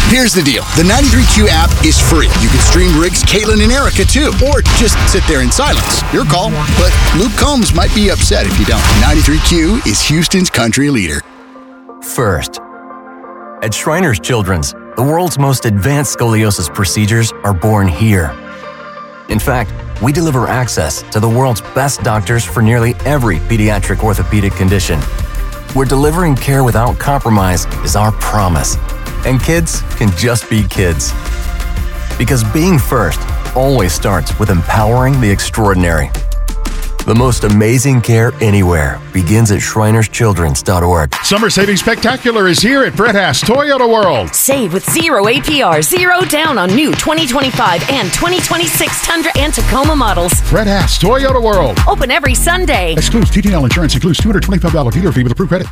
Here's the deal. The 93Q app is free. You can stream Riggs, Caitlin, and Erica, too. Or just sit there in silence. Your call. But Luke Combs might be upset if you don't. 93Q is Houston's country leader. First. At Shriners Children's, the world's most advanced scoliosis procedures are born here. In fact, we deliver access to the world's best doctors for nearly every pediatric orthopedic condition. We're delivering care without compromise is our promise. And kids can just be kids. Because being first always starts with empowering the extraordinary. The most amazing care anywhere begins at ShrinersChildren's.org. Summer Savings Spectacular is here at Fred Haas Toyota World. Save with 0 APR, 0 down on new 2025 and 2026 Tundra and Tacoma models. Fred Haas Toyota World. Open every Sunday. Excludes TTL insurance. Includes $225 dealer fee with approved credit.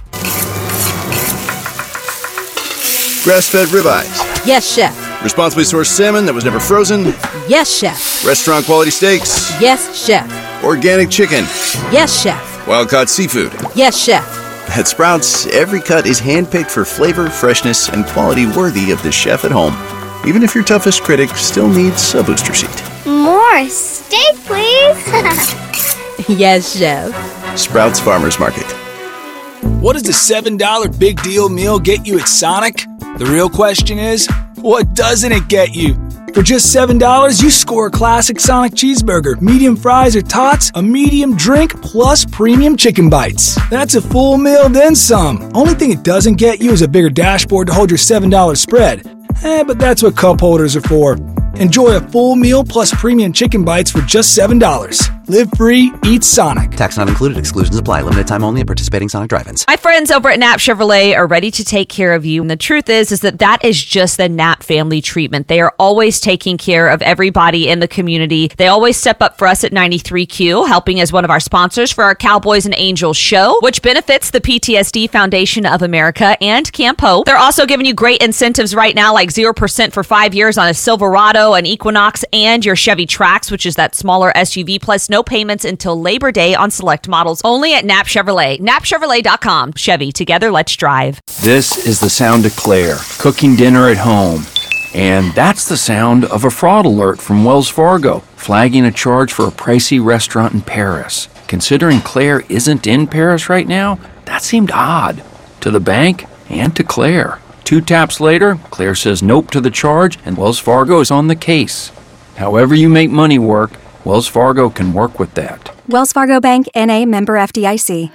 Grass-fed ribeyes. Yes, chef. Responsibly sourced salmon that was never frozen. Yes, chef. Restaurant quality steaks. Yes, chef. Organic chicken. Yes, chef. Wild-caught seafood. Yes, chef. At Sprouts, every cut is handpicked for flavor, freshness, and quality worthy of the chef at home. Even if your toughest critic still needs a booster seat. More steak, please. Yes, chef. Sprouts Farmers Market. What does the $7 big deal meal get you at Sonic? The real question is, what doesn't it get you? For just $7, you score a classic Sonic cheeseburger, medium fries or tots, a medium drink, plus premium chicken bites. That's a full meal, then some. Only thing it doesn't get you is a bigger dashboard to hold your $7 spread. But that's what cup holders are for. Enjoy a full meal plus premium chicken bites for just $7. Live free, eat Sonic. Tax not included. Exclusions apply. Limited time only at participating Sonic drive-ins. My friends over at Knapp Chevrolet are ready to take care of you. And the truth is that is just the Knapp family treatment. They are always taking care of everybody in the community. They always step up for us at 93Q, helping as one of our sponsors for our Cowboys and Angels show, which benefits the PTSD Foundation of America and Camp Hope. They're also giving you great incentives right now, like 0% for 5 years on a Silverado, an Equinox, and your Chevy Trax, which is that smaller SUV, plus no payments until Labor Day on select models. Only at Knapp Chevrolet. KnappChevrolet.com. Chevy, together, let's drive. This is the sound of Claire, cooking dinner at home. And that's the sound of a fraud alert from Wells Fargo, flagging a charge for a pricey restaurant in Paris. Considering Claire isn't in Paris right now, that seemed odd to the bank and to Claire. 2 taps later, Claire says nope to the charge, and Wells Fargo is on the case. However you make money work, Wells Fargo can work with that. Wells Fargo Bank, N.A., member FDIC.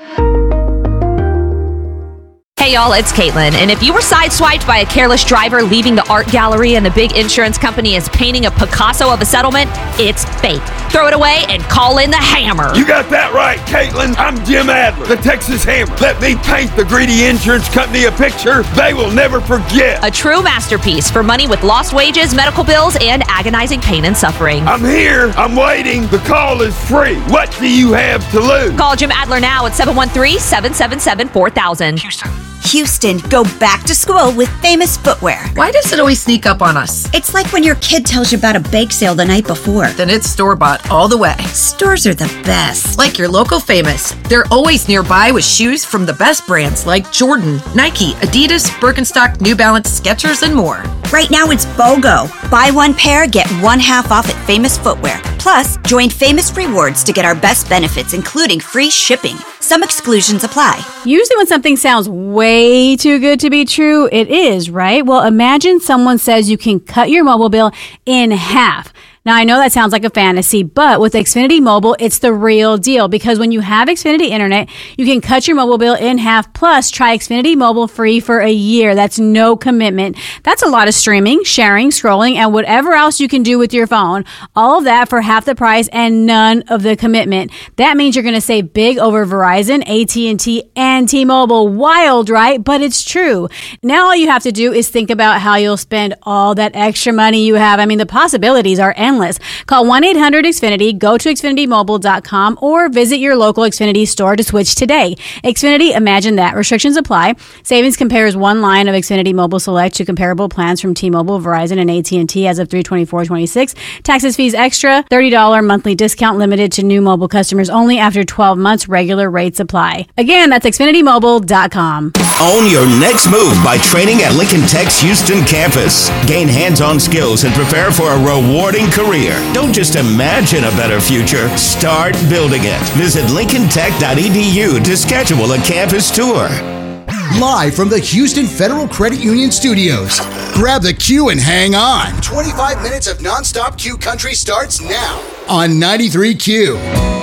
Hey y'all, it's Caitlin, and if you were sideswiped by a careless driver leaving the art gallery and the big insurance company is painting a Picasso of a settlement, it's fake. Throw it away and call in the Hammer. You got that right, Caitlin. I'm Jim Adler, the Texas Hammer. Let me paint the greedy insurance company a picture they will never forget. A true masterpiece for money with lost wages, medical bills, and agonizing pain and suffering. I'm here. I'm waiting. The call is free. What do you have to lose? Call Jim Adler now at 713-777-4000. Houston, go back to school with Famous Footwear. Why does it always sneak up on us? It's like when your kid tells you about a bake sale the night before. Then it's store-bought all the way. Stores are the best. Like your local Famous. They're always nearby with shoes from the best brands like Jordan, Nike, Adidas, Birkenstock, New Balance, Skechers, and more. Right now it's BOGO. Buy one pair, get one half off at Famous Footwear. Plus, join Famous Rewards to get our best benefits, including free shipping. Some exclusions apply. Usually when something sounds way too good to be true, it is, right? Well, imagine someone says you can cut your mobile bill in half. Now, I know that sounds like a fantasy, but with Xfinity Mobile, it's the real deal, because when you have Xfinity Internet, you can cut your mobile bill in half, plus try Xfinity Mobile free for a year. That's no commitment. That's a lot of streaming, sharing, scrolling, and whatever else you can do with your phone. All of that for half the price and none of the commitment. That means you're going to save big over Verizon, AT&T, and T-Mobile. Wild, right? But it's true. Now all you have to do is think about how you'll spend all that extra money you have. I mean, the possibilities are endless. endless. Call 1-800-XFINITY, go to XfinityMobile.com, or visit your local Xfinity store to switch today. Xfinity, imagine that. Restrictions apply. Savings compares one line of Xfinity Mobile Select to comparable plans from T-Mobile, Verizon, and AT&T as of 3/24/26. Taxes, fees extra. $30 monthly discount limited to new mobile customers only after 12 months. Regular rates apply. Again, that's XfinityMobile.com. Own your next move by training at Lincoln Tech's Houston campus. Gain hands-on skills and prepare for a rewarding career. Don't just imagine a better future. Start building it. Visit lincolntech.edu to schedule a campus tour. Live from the Houston Federal Credit Union Studios. Grab the Q and hang on. 25 minutes of nonstop Q country starts now on 93Q.